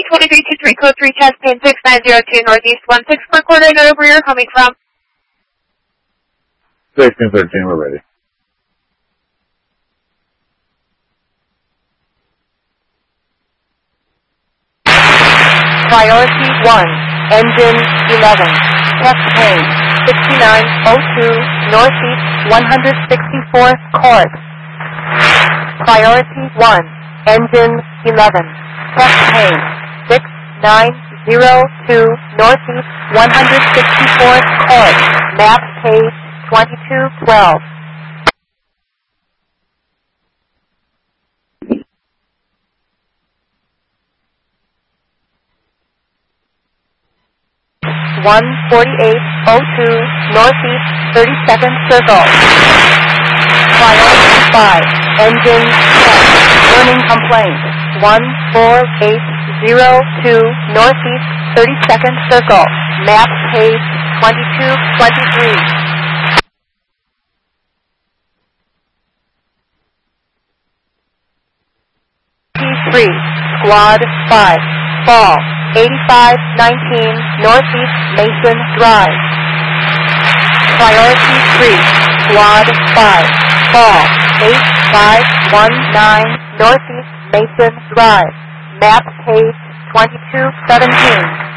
2323, code 3, test pin 6902, northeast 16 per quarter, I know where you're coming from. 1613, we're ready. Priority 1, engine 11, test pin 6902, northeast 164th course. Priority 1, engine 11, test pin 6902, northeast 164th course, map page 2212. One 4802, northeast 32nd circle. Priority 5, engine 10, burning complaint. 14802, northeast 32nd circle. Map page 2223. P3, Squad 5, fall 8519, northeast Mason Drive. Priority 3, Squad 5, fall 8519, northeast Mason Drive. Map page 2217.